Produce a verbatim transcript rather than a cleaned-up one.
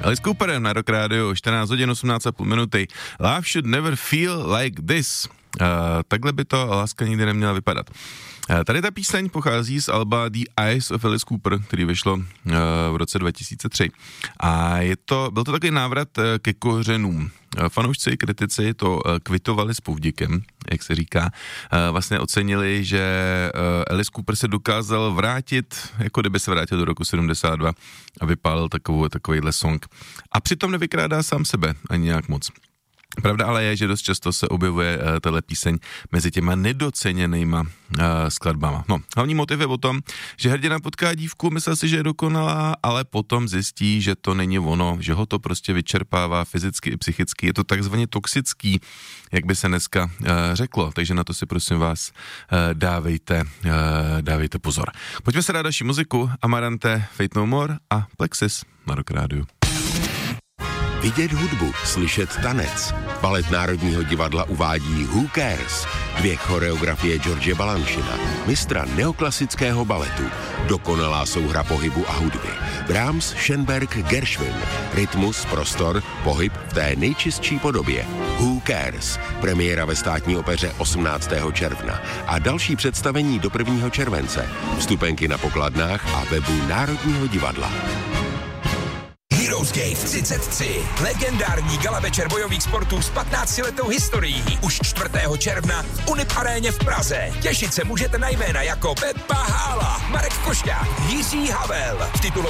Alice Cooper na Rock Radio, čtrnáct hodin osmnáct a půl minuty. Love should never feel like this. Uh, takhle by to láska nikdy neměla vypadat. Uh, tady ta píseň pochází z alba The Eyes of Alice Cooper, který vyšlo uh, v roce dva tisíce tři. A je to, byl to takový návrat uh, ke kořenům. Uh, fanoušci, kritici to uh, kvitovali s povděkem, jak se říká. Uh, vlastně ocenili, že uh, Alice Cooper se dokázal vrátit, jako kdyby se vrátil do roku sedmdesát dva a vypálil takovou, takovýhle song. A přitom nevykrádá sám sebe ani nějak moc. Pravda ale je, že dost často se objevuje uh, tahle píseň mezi těma nedoceněnýma uh, skladbama. No, hlavní motiv je o tom, že hrdina potká dívku, myslel si, že je dokonalá, ale potom zjistí, že to není ono, že ho to prostě vyčerpává fyzicky i psychicky. Je to takzvaně toxický, jak by se dneska uh, řeklo, takže na to si prosím vás uh, dávejte, uh, dávejte pozor. Pojďme se dát další muziku, Amarante, Fate No More a Plexis na Rock Radio. Vidět hudbu, slyšet tanec. Balet Národního divadla uvádí Who Cares? Dvě choreografie George Balanchina, mistra neoklasického baletu. Dokonalá souhra pohybu a hudby. Brahms, Schönberg, Gershwin. Rytmus, prostor, pohyb v té nejčistší podobě. Who Cares? Premiéra ve Státní opeře osmnáctého června. A další představení do prvního července. Vstupenky na pokladnách a webu Národního divadla. Heroes Gate třicet tři. Legendární gala večer bojových sportů s patnáctiletou historií. Už čtvrtého června v Unip aréně v Praze. Těšit se můžete na jména jako Pepa Hála, Marek Košťák, Jiří Havel. V titulové